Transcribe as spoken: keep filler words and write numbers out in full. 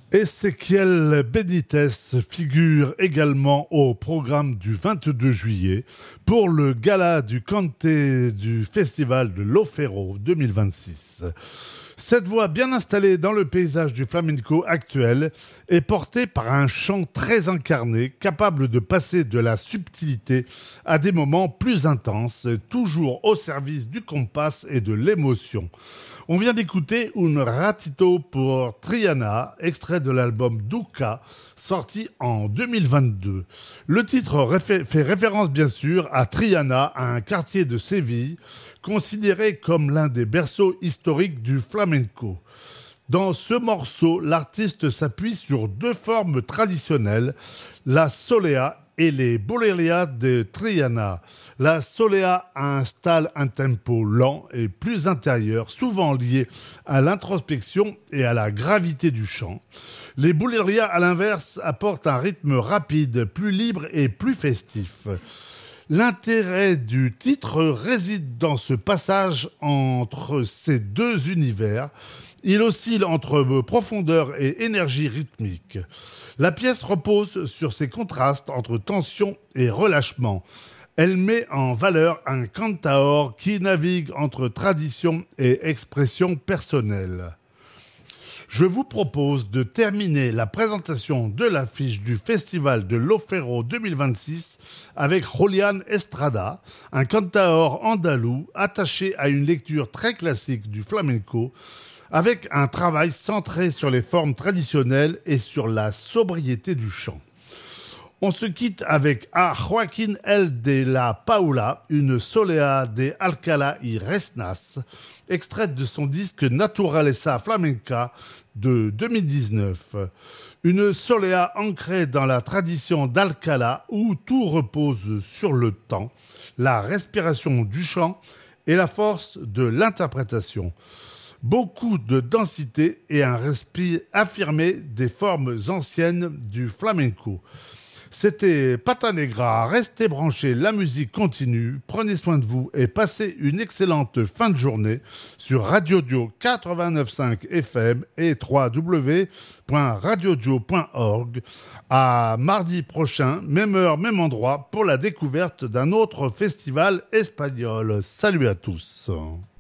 Ezequiel Benitez figure également au programme du vingt-deux juillet pour le gala du Canté du Festival de l'Ofero deux mille vingt-six. Cette voix bien installée dans le paysage du flamenco actuel est portée par un chant très incarné, capable de passer de la subtilité à des moments plus intenses, toujours au service du compas et de l'émotion. On vient d'écouter Un Ratito pour Triana, extrait de l'album Duca, sorti en deux mille vingt-deux. Le titre réfé- fait référence bien sûr à Triana, un quartier de Séville, considéré comme l'un des berceaux historiques du flamenco. Dans ce morceau, l'artiste s'appuie sur deux formes traditionnelles, la solea et les boleria de Triana. La solea installe un tempo lent et plus intérieur, souvent lié à l'introspection et à la gravité du chant. Les boleria, à l'inverse, apportent un rythme rapide, plus libre et plus festif. L'intérêt du titre réside dans ce passage entre ces deux univers. Il oscille entre profondeur et énergie rythmique. La pièce repose sur ces contrastes entre tension et relâchement. Elle met en valeur un cantaor qui navigue entre tradition et expression personnelle. Je vous propose de terminer la présentation de l'affiche du Festival de l'Ofero deux mille vingt-six avec Julián Estrada, un cantaor andalou attaché à une lecture très classique du flamenco, avec un travail centré sur les formes traditionnelles et sur la sobriété du chant. On se quitte avec A Joaquín El de la Paula, une solea de Alcalá y Resnas, extraite de son disque Naturaleza Flamenca de deux mille dix-neuf. Une solea ancrée dans la tradition d'Alcalá où tout repose sur le temps, la respiration du chant et la force de l'interprétation. Beaucoup de densité et un respect affirmé des formes anciennes du flamenco. C'était Pata Negra, restez branchés, la musique continue, prenez soin de vous et passez une excellente fin de journée sur Radio Dio quatre-vingt-neuf virgule cinq F M et w w w point radio dio point org. À mardi prochain, même heure, même endroit, pour la découverte d'un autre festival espagnol. Salut à tous.